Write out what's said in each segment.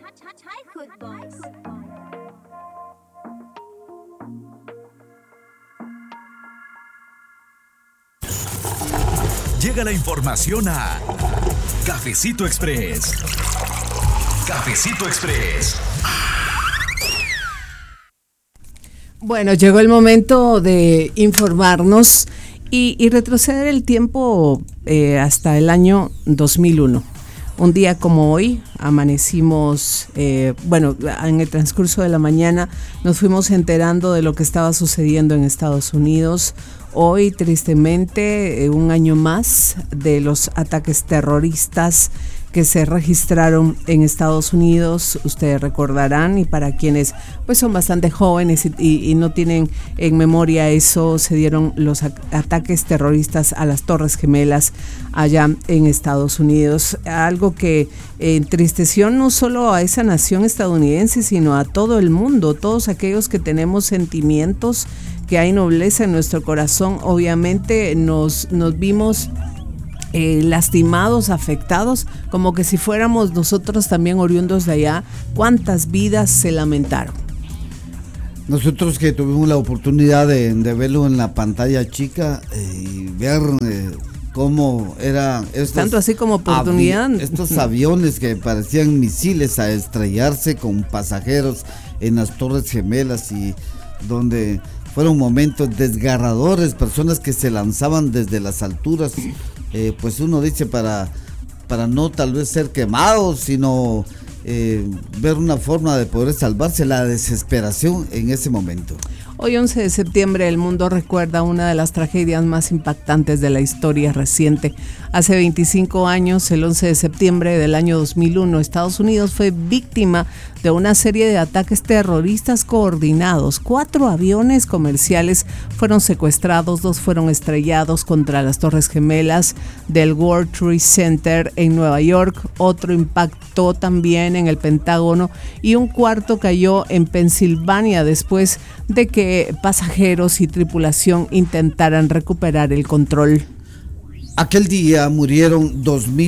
Llega la información a Cafecito Express. Cafecito Express. Bueno, llegó el momento de informarnos y retroceder el tiempo hasta el año 2001. Un día como hoy amanecimos, en el transcurso de la mañana nos fuimos enterando de lo que estaba sucediendo en Estados Unidos. Hoy, tristemente, un año más de los ataques terroristas que se registraron en Estados Unidos. Ustedes recordarán, y para quienes pues son bastante jóvenes y no tienen en memoria eso, se dieron los ataques terroristas a las Torres Gemelas allá en Estados Unidos. Algo que entristeció no solo a esa nación estadounidense, sino a todo el mundo, todos aquellos que tenemos sentimientos, que hay nobleza en nuestro corazón. Obviamente nos vimos lastimados, afectados, como que si fuéramos nosotros también oriundos de allá. ¿Cuántas vidas se lamentaron? Nosotros que tuvimos la oportunidad de verlo en la pantalla chica y ver cómo eran estos, tanto así como oportunidad, estos aviones que parecían misiles a estrellarse con pasajeros en las Torres Gemelas, y donde fueron momentos desgarradores, personas que se lanzaban desde las alturas, pues uno dice para no tal vez ser quemados, sino ver una forma de poder salvarse, la desesperación en ese momento. Hoy, 11 de septiembre, el mundo recuerda una de las tragedias más impactantes de la historia reciente. Hace 25 años, el 11 de septiembre del año 2001, Estados Unidos fue víctima de una serie de ataques terroristas coordinados. 4 aviones comerciales fueron secuestrados, 2 fueron estrellados contra las Torres Gemelas del World Trade Center en Nueva York. Otro impactó también en el Pentágono y un cuarto cayó en Pensilvania después de que pasajeros y tripulación intentaran recuperar el control. Aquel día murieron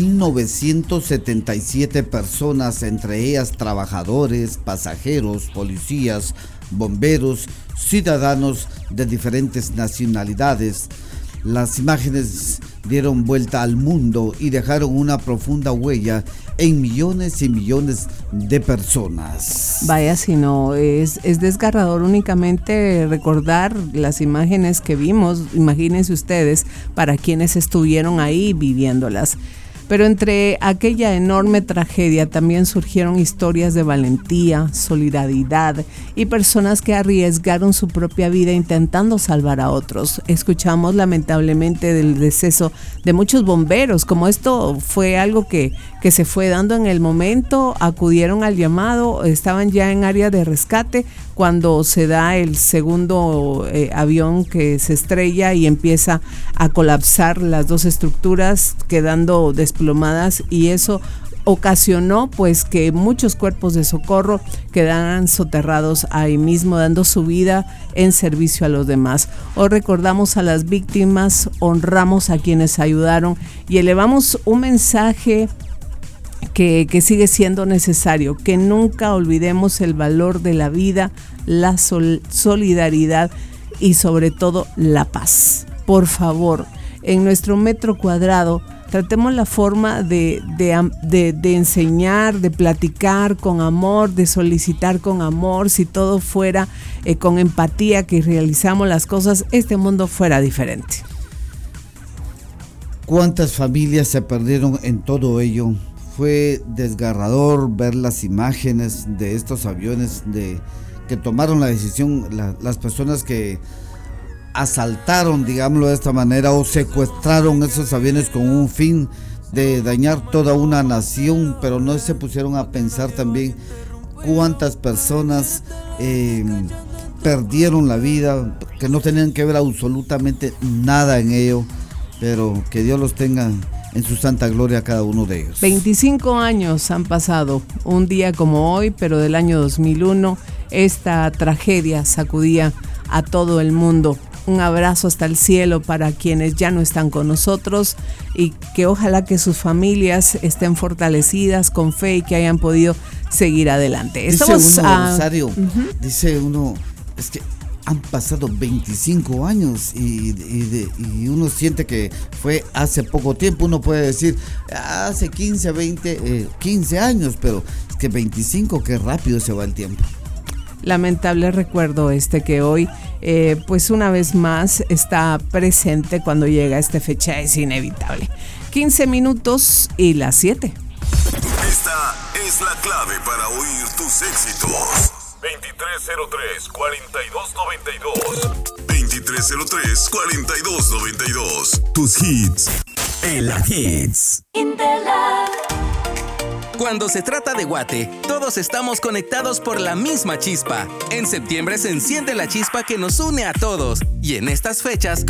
2.977 personas, entre ellas trabajadores, pasajeros, policías, bomberos, ciudadanos de diferentes nacionalidades. Las imágenes dieron vuelta al mundo y dejaron una profunda huella en millones y millones de personas. Vaya, si no, es desgarrador únicamente recordar las imágenes que vimos. Imagínense ustedes, para quienes estuvieron ahí viviéndolas. Pero entre aquella enorme tragedia también surgieron historias de valentía, solidaridad y personas que arriesgaron su propia vida intentando salvar a otros. Escuchamos lamentablemente del deceso de muchos bomberos. Como esto fue algo que se fue dando en el momento, acudieron al llamado, estaban ya en área de rescate cuando se da el segundo avión que se estrella y empieza a colapsar las 2 estructuras, quedando desplomadas, y eso ocasionó pues que muchos cuerpos de socorro quedaran soterrados ahí mismo, dando su vida en servicio a los demás. Hoy recordamos a las víctimas, honramos a quienes ayudaron y elevamos un mensaje que sigue siendo necesario, que nunca olvidemos el valor de la vida, la solidaridad y sobre todo la paz. Por favor, en nuestro metro cuadrado tratemos la forma de enseñar, de platicar con amor, de solicitar con amor. Si todo fuera con empatía, que realizamos las cosas, este mundo fuera diferente. ¿Cuántas familias se perdieron en todo ello? Fue desgarrador ver las imágenes de estos aviones que tomaron la decisión, las personas que asaltaron, digámoslo de esta manera, o secuestraron esos aviones con un fin de dañar toda una nación, pero no se pusieron a pensar también cuántas personas perdieron la vida, que no tenían que ver absolutamente nada en ello, pero que Dios los tenga en su santa gloria a cada uno de ellos. 25 años han pasado, un día como hoy, pero del año 2001, esta tragedia sacudía a todo el mundo. Un abrazo hasta el cielo para quienes ya no están con nosotros, y que ojalá que sus familias estén fortalecidas con fe y que hayan podido seguir adelante. Dice uno, Rosario, dice uno, es que han pasado 25 años y uno siente que fue hace poco tiempo. Uno puede decir hace 15, 20, 15 años, pero es que 25, qué rápido se va el tiempo. Lamentable recuerdo que hoy, pues una vez más está presente cuando llega esta fecha, es inevitable. 15 minutos y las 7. Esta es la clave para oír tus éxitos. 2303-4292. 2303-4292. Tus hits. En la Hits. Cuando se trata de Guate, todos estamos conectados por la misma chispa. En septiembre se enciende la chispa que nos une a todos. Y en estas fechas